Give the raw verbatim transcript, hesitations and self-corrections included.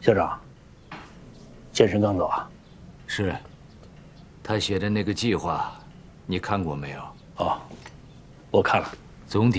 校长，建神刚走啊？ 是。他写的那个计划，你看过没有？ 哦，我看了。 总体。